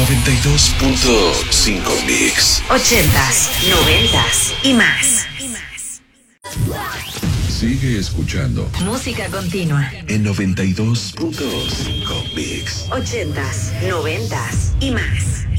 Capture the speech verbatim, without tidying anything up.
noventa y dos punto cinco Mix. Ochentas, noventas y más. Sigue escuchando Música continua. en noventa y dos punto cinco Mix. Ochentas, noventas y más.